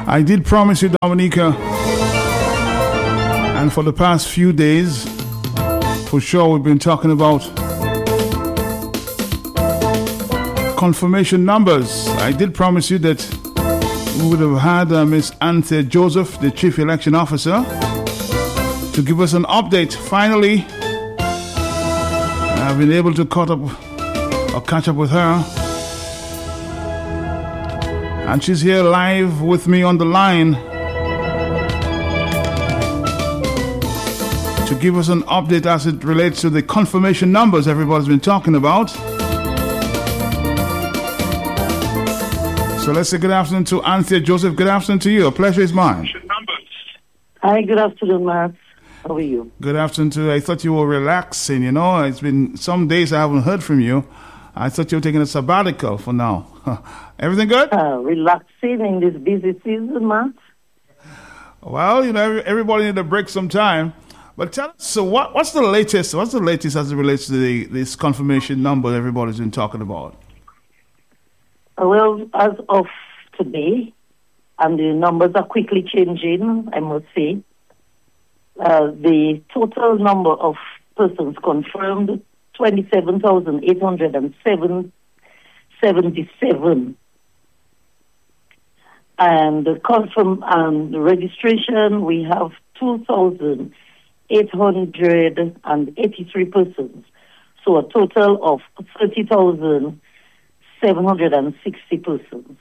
I did promise you, Dominica, and for the past few days, for sure, we've been talking about confirmation numbers. I did promise you that we would have had Miss Anthea Joseph, the Chief Election Officer, to give us an update. Finally, I've been able to catch up with her. And she's here live with me on the line to give us an update as it relates to the confirmation numbers everybody's been talking about. So let's say good afternoon to Anthea Joseph. Good afternoon to you. A pleasure is mine. Hi, good afternoon, Mark. How are you? Good afternoon to you. I thought you were relaxing, you know. It's been some days I haven't heard from you. I thought you were taking a sabbatical for now. Everything good? Relaxing in this busy season, Mark. Well, you know, everybody need a break sometime. But tell us, so what's the latest? What's the latest as it relates to this confirmation number everybody's been talking about? Well, as of today, and the numbers are quickly changing, I must say, the total number of persons confirmed, 27,877. And the registration, we have 2,883 persons. So a total of 30,760 persons.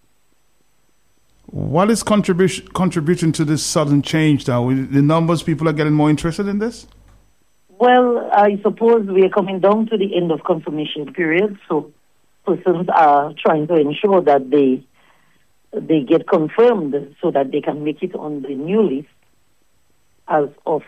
What is contributing to this sudden change now? The numbers, people are getting more interested in this? Well, I suppose we are coming down to the end of confirmation period, so persons are trying to ensure that they get confirmed so that they can make it on the new list as of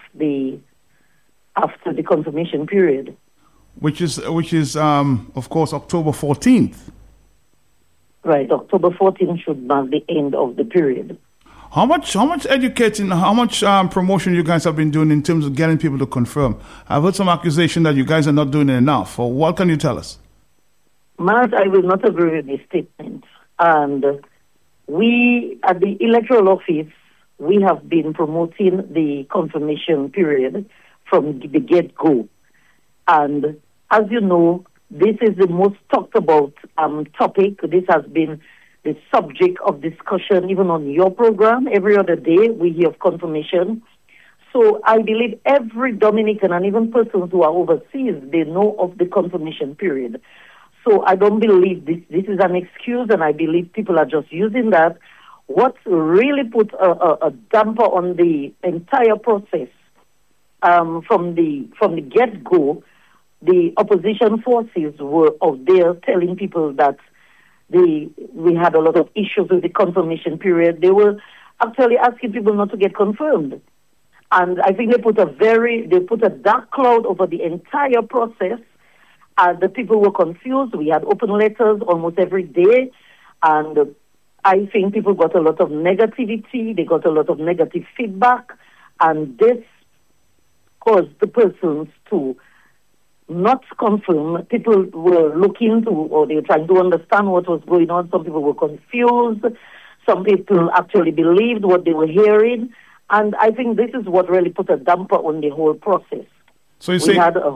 after the confirmation period. Which is of course October 14th. Right, October 14th should mark the end of the period. How much educating, how much promotion you guys have been doing in terms of getting people to confirm? I've heard some accusation that you guys are not doing enough. Or what can you tell us? Matt, I will not agree with this statement. And we, at the electoral office, we have been promoting the confirmation period from the get-go. And as you know, this is the most talked about topic. This has been the subject of discussion even on your program. Every other day we hear of confirmation. So I believe every Dominican and even persons who are overseas, they know of the confirmation period. So I don't believe this is an excuse, and I believe people are just using that. What really put a damper on the entire process from the get-go, the opposition forces were out there telling people that we had a lot of issues with the confirmation period. They were actually asking people not to get confirmed. And I think they put a dark cloud over the entire process. The people were confused. We had open letters almost every day. And I think people got a lot of negativity. They got a lot of negative feedback. And this caused the persons to not confirm. People were looking to, or they were trying to understand what was going on. Some people were confused. Some people actually believed what they were hearing. And I think this is what really put a damper on the whole process. So you say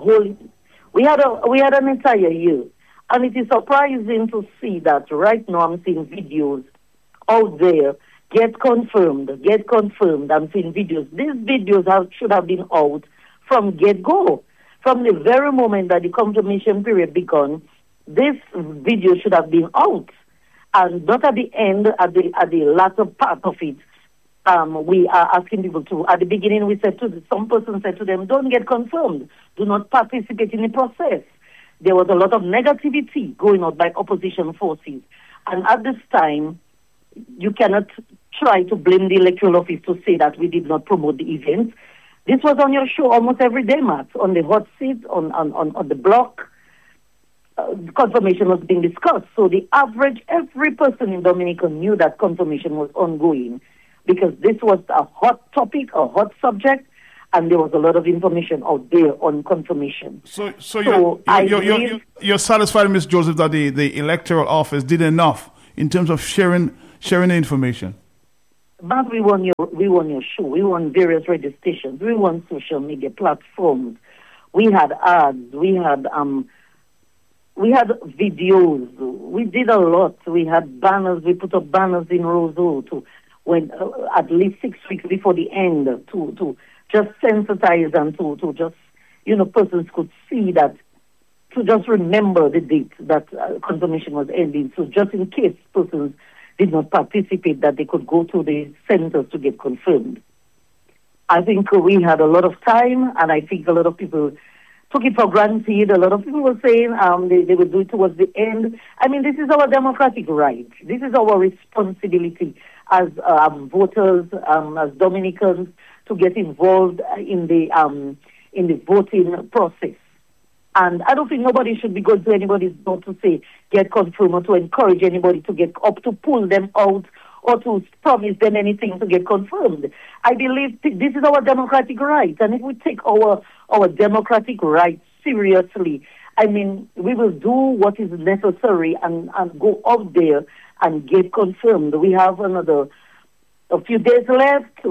we had an entire year. And it is surprising to see that right now I'm seeing videos out there, get confirmed. I'm seeing videos. These videos should have been out from get-go. From the very moment that the confirmation period began, this video should have been out. And not at the end, at the latter part of it, we are asking people to, at the beginning we said some person said to them, don't get confirmed. Do not participate in the process. There was a lot of negativity going on by opposition forces. And at this time, you cannot try to blame the electoral office to say that we did not promote the event. This was on your show almost every day, Matt, on the hot seat, on the block. Confirmation was being discussed. So every person in Dominica knew that confirmation was ongoing because this was a hot topic, a hot subject, and there was a lot of information out there on confirmation. So you're satisfied, Ms. Joseph, that the electoral office did enough in terms of sharing the information? But we won your show. We won various radio stations. We won social media platforms. We had ads. We had videos. We did a lot. We had banners. We put up banners in Roseau to when at least 6 weeks before the end to just sensitize and to just persons could see that, to just remember the date that confirmation was ending. So just in case persons did not participate, that they could go to the centers to get confirmed. I think we had a lot of time, and I think a lot of people took it for granted. A lot of people were saying they would do it towards the end. I mean, this is our democratic right. This is our responsibility as voters, as Dominicans, to get involved in the voting process. And I don't think nobody should be going to anybody's door to say, get confirmed, or to encourage anybody to get up, to pull them out, or to promise them anything to get confirmed. I believe this is our democratic right. And if we take our democratic rights seriously, I mean, we will do what is necessary and go out there and get confirmed. We have a few days left.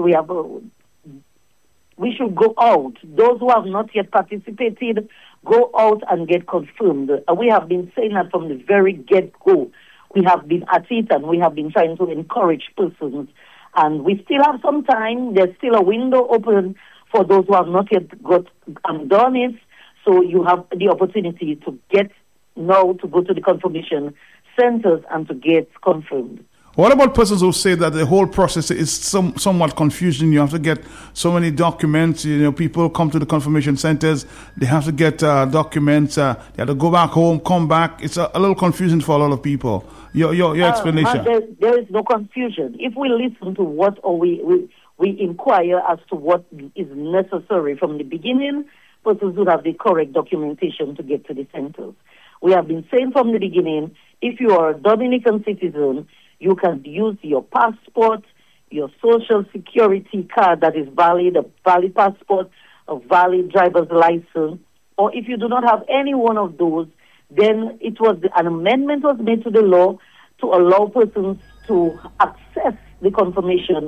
We should go out. Those who have not yet participated, go out and get confirmed. We have been saying that from the very get-go. We have been at it, and we have been trying to encourage persons. And we still have some time. There's still a window open for those who have not yet done it. So you have the opportunity to to go to the confirmation centers and to get confirmed. What about persons who say that the whole process is somewhat confusing? You have to get so many documents. People come to the confirmation centers. They have to get documents. They have to go back home, come back. It's a little confusing for a lot of people. Your explanation. There is no confusion. If we listen to what, or we inquire as to what is necessary from the beginning, persons would have the correct documentation to get to the centers. We have been saying from the beginning, if you are a Dominican citizen, you can use your passport, your social security card that is valid, a valid passport, a valid driver's license, or if you do not have any one of those, then an amendment was made to the law to allow persons to access the confirmation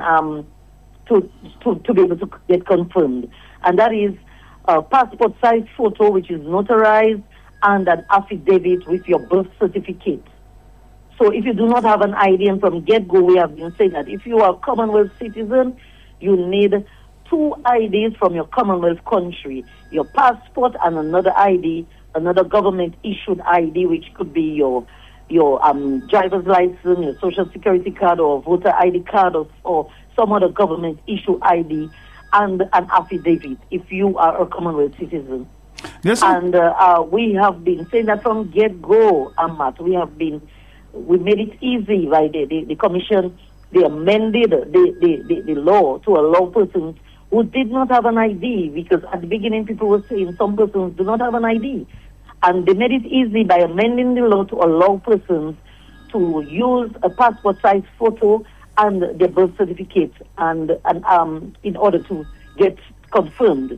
to be able to get confirmed. And that is a passport size photo which is notarized and an affidavit with your birth certificate. So if you do not have an ID, and from get-go we have been saying that if you are a Commonwealth citizen, you need 2 IDs from your Commonwealth country, your passport and another ID, another government-issued ID, which could be your driver's license, your social security card, or voter ID card, or some other government-issued ID, and an affidavit if you are a Commonwealth citizen. Yes, and we have been saying that from get-go, Amat. We made it easy by the commission. They amended the law to allow persons who did not have an ID, because at the beginning people were saying some persons do not have an ID. And they made it easy by amending the law to allow persons to use a passport-size photo and their birth certificate and in order to get confirmed.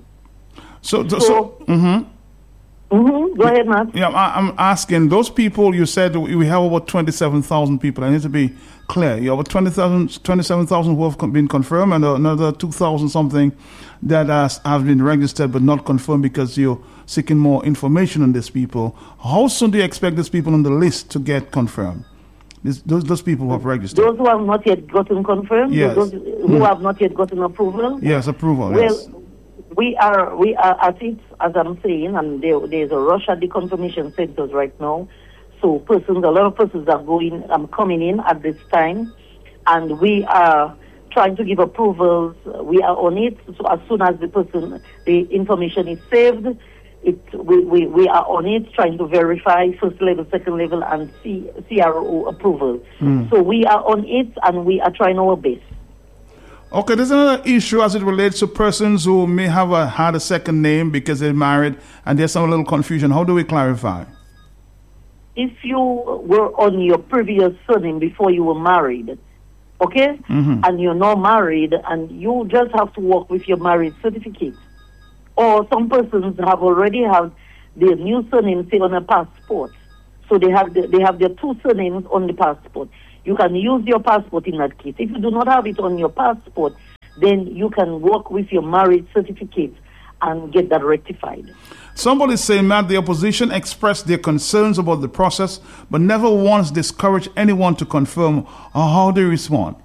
Go ahead, Matt. Yeah, I'm asking those people. You said we have over 27,000 people. I need to be clear. You have 27,000 who have been confirmed, and another 2,000 something that have been registered but not confirmed because you're seeking more information on these people. How soon do you expect these people on the list to get confirmed? Those people who have registered. Those who have not yet gotten confirmed. Yes. Those who have not yet gotten approval. Yes, approval. Well, yes. We are at it, as I'm saying, and there's a rush at the confirmation centers right now. So a lot of persons are coming in at this time, and we are trying to give approvals. We are on it. So as soon as the information is saved, we are on it, trying to verify first level, second level, and CRO approval. So we are on it, and we are trying our best. Okay, there's another issue as it relates to persons who may have had a second name because they're married, and there's some little confusion. How do we clarify? If you were on your previous surname before you were married, okay, and you're now married, and you just have to work with your marriage certificate, or some persons have already have their new surname say on a passport, so they have their 2 surnames on the passport. You can use your passport in that case. If you do not have it on your passport, then you can work with your marriage certificate and get that rectified. Somebody saying, Matt, the opposition expressed their concerns about the process, but never once discouraged anyone to confirm. How do you respond?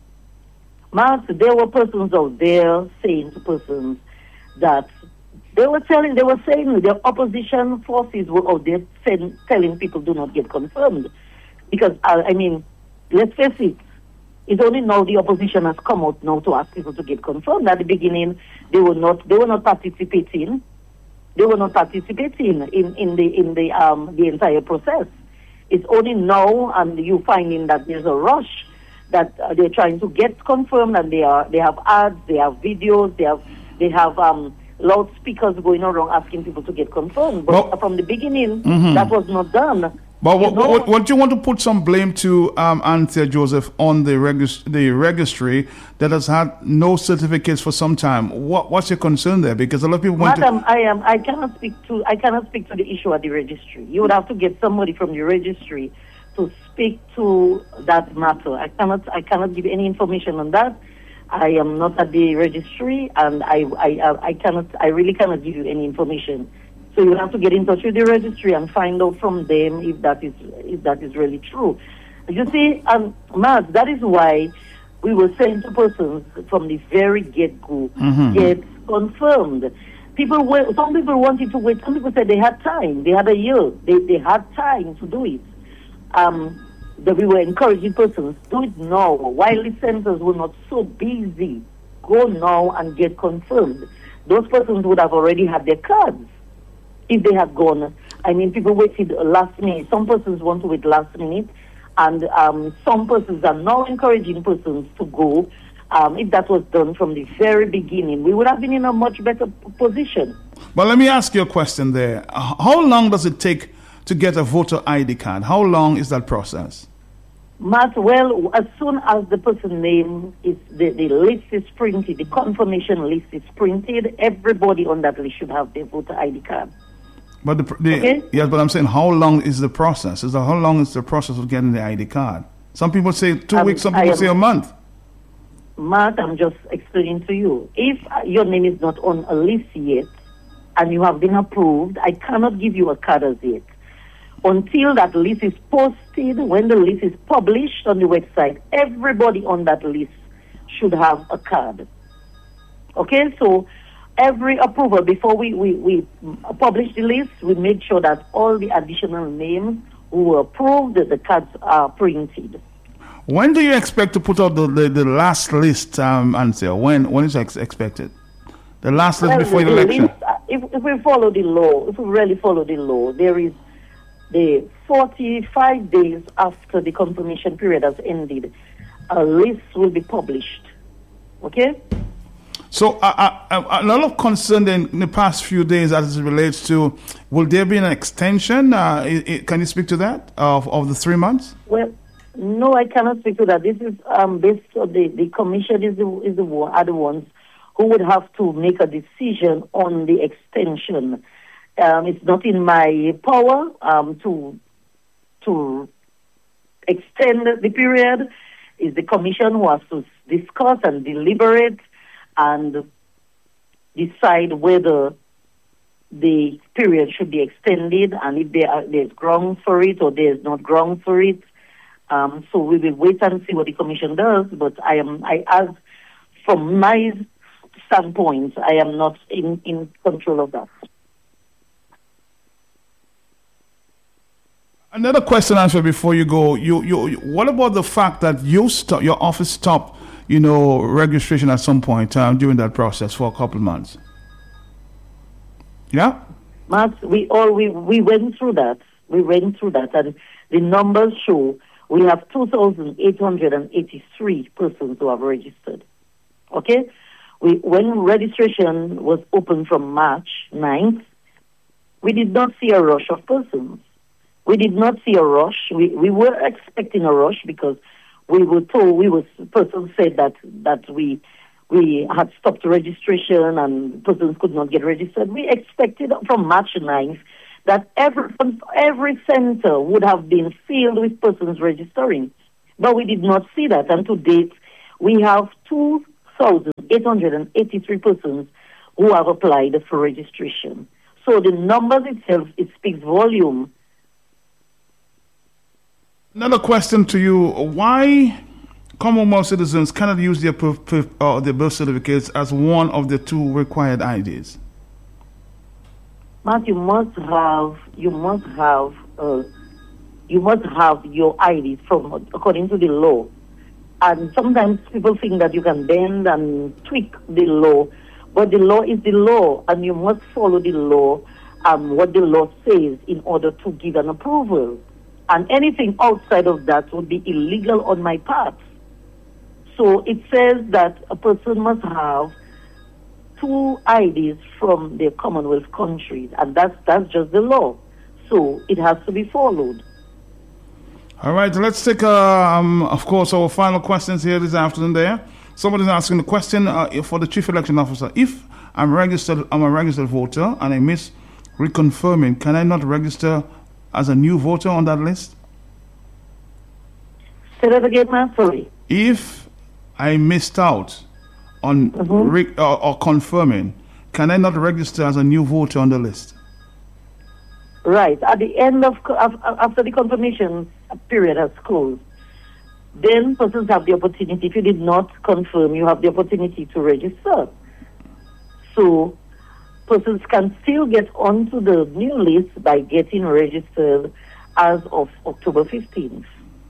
Matt, there were persons out there saying to persons that they were saying the opposition forces were out there telling people do not get confirmed. Because, let's face it, it's only now the opposition has come out now to ask people to get confirmed. At the beginning, they were not participating. They were not participating in the entire process. It's only now, and you finding that there's a rush that they're trying to get confirmed, and they have ads, they have videos, they have loudspeakers going around asking people to get confirmed. But from the beginning, that was not done. But what you want to put some blame to Anthea Joseph on the registry that has had no certificates for some time. What's your concern there? Because a lot of people want Madam, I cannot speak to the issue at the registry. You would have to get somebody from the registry to speak to that matter. I cannot give any information on that. I am not at the registry, and I really cannot give you any information. So you have to get in touch with the registry and find out from them if that is really true. You see, Matt, that is why we were saying to persons from the very get-go, get confirmed. Some people wanted to wait. Some people said they had time. They had a year. They had time to do it. That we were encouraging persons, do it now. While the centers were not so busy, go now and get confirmed. Those persons would have already had their cards if they had gone. People waited last minute. Some persons want to wait last minute, and some persons are now encouraging persons to go. If that was done from the very beginning, we would have been in a much better position. But let me ask you a question there. How long does it take to get a voter ID card? How long is that process? Matt, well, as soon as the person's name is, the list is printed, the confirmation list is printed, everybody on that list should have their voter ID card. But yes, but I'm saying, how long is the process? How long is the process of getting the ID card? Some people say 2 weeks, some people say a month. Matt, I'm just explaining to you. If your name is not on a list yet, and you have been approved, I cannot give you a card as yet. Until that list is posted, when the list is published on the website, everybody on that list should have a card. Okay, so every approval, before we publish the list, we make sure that all the additional names who were approved, the cards are printed. When do you expect to put out the last list, Anthea? When is expected? The last list before the election? List, if we follow the law, if we really follow the law, there is the 45 days after the confirmation period has ended, a list will be published. Okay? So a lot of concern in the past few days as it relates to, will there be an extension? Can you speak to that, of the 3 months? Well, no, I cannot speak to that. This is based on the commission are the ones who would have to make a decision on the extension. It's not in my power to extend the period. It's the commission who has to discuss and deliberate and decide whether the period should be extended and if there's grounds for it or there's not grounds for it. So we will wait and see what the commission does. But from my standpoint, I am not in control of that. Another question answer before you go. What about the fact that your office stopped, registration at some point during that process for a couple of months? Yeah? Matt, we went through that. We went through that, and the numbers show we have 2,883 persons who have registered. Okay? When registration was open from March 9th, we did not see a rush of persons. We did not see a rush. We were expecting a rush because we were told, persons said that we had stopped registration and persons could not get registered. We expected from March 9th that every center would have been filled with persons registering. But we did not see that. And to date, we have 2,883 persons who have applied for registration. So the numbers itself, it speaks volume. Another question to you. Why Commonwealth citizens cannot use their birth certificates as one of the two required IDs? Matt, you must have your IDs from according to the law. And sometimes people think that you can bend and tweak the law, but the law is the law, and you must follow the law, what the law says in order to give an approval. And anything outside of that would be illegal on my part. So it says that a person must have two IDs from their Commonwealth countries, and that's just the law. So it has to be followed. All right, let's take, of course, our final questions here this afternoon there. Somebody's asking the question for the Chief Election Officer. If I'm a registered voter and I miss reconfirming, can I not register as a new voter on that list? Say that again, ma'am. Sorry. If I missed out on or confirming, can I not register as a new voter on the list? Right. At the end of after the confirmation period has closed, then persons have the opportunity. If you did not confirm, you have the opportunity to register. So persons can still get onto the new list by getting registered as of October 15th.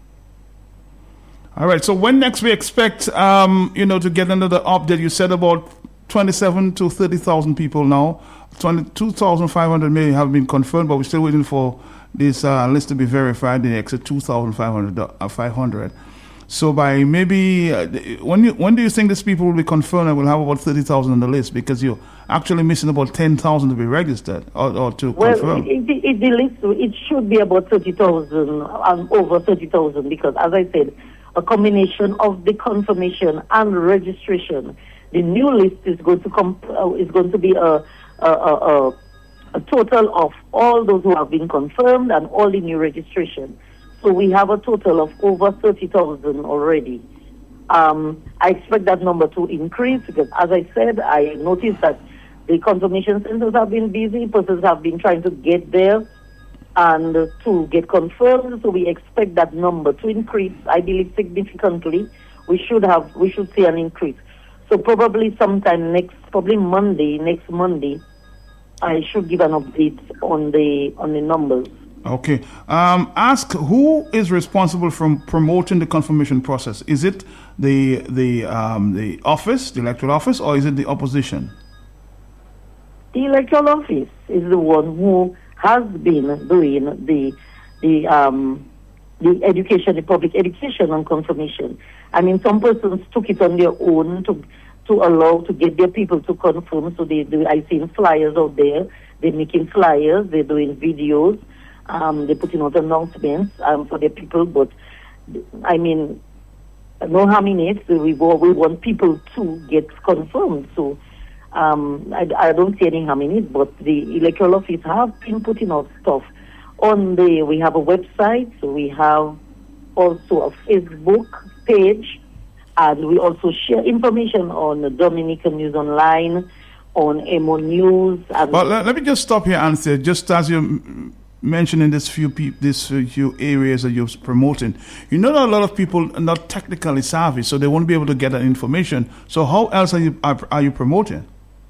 All right. So when next we expect, to get another update? You said about 27 to 30,000 people now. 22,500 may have been confirmed, but we're still waiting for this list to be verified. They exit 2,500. So by maybe when do you think these people will be confirmed and we'll have about 30,000 on the list? Because you're actually missing about 10,000 to be registered or to confirm. It should be about 30,000 and over 30,000, because as I said, a combination of the confirmation and registration. The new list is going to be a total of all those who have been confirmed and all the new registration. So we have a total of over 30,000 already. I expect that number to increase because, as I said, I noticed that the confirmation centers have been busy. Persons have been trying to get there and to get confirmed. So we expect that number to increase, I believe, significantly. We should see an increase. So probably sometime next Monday, I should give an update on the numbers. Okay. Ask who is responsible for promoting the confirmation process. Is it the office, the electoral office, or is it the opposition? The electoral office is the one who has been doing the education, the public education on confirmation. I mean, some persons took it on their own to allow to get their people to confirm. So I seen flyers out there. They're making flyers. They're doing videos. They're putting out announcements for their people. But I mean, no harm in it. We want people to get confirmed. So I don't see any harm in it. But the electoral office have been putting out stuff we have a website. So we have also a Facebook page. And we also share information on the Dominican News Online, on MO News. Well, let me just stop here and say, just as you mentioned in these few areas that you're promoting, you know that a lot of people are not technically savvy, so they won't be able to get that information. So how else are you promoting?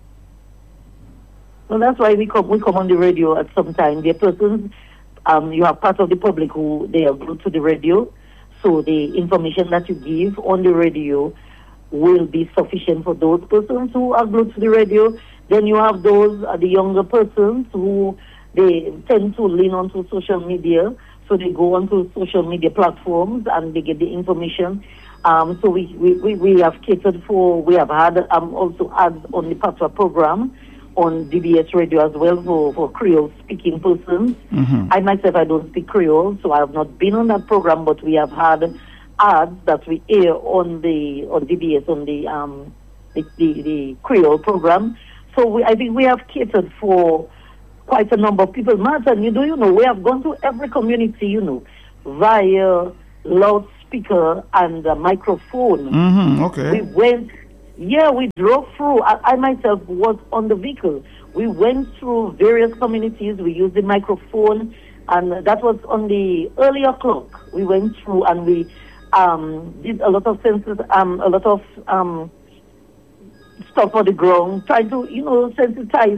Well, that's why we come on the radio at some time. There are persons, you have part of the public who they are glued to the radio. So the information that you give on the radio will be sufficient for those persons who are glued to the radio. Then you have those, the younger persons who they tend to lean onto social media. So they go onto social media platforms and they get the information. So we have catered for, we have had also ads on the Patois program on DBS radio as well for Creole speaking persons. Mm-hmm. I myself, I don't speak Creole, so I have not been on that program, but we have had ads that we air on DBS on the Creole program. So I think we have catered for quite a number of people. Martin, we have gone to every community, via loudspeakers loudspeaker and a microphone. Okay. We drove through. I myself was on the vehicle. We went through various communities. We used the microphone, and that was on the earlier clock. We went through and we did a lot of stuff on the ground, trying to, sensitize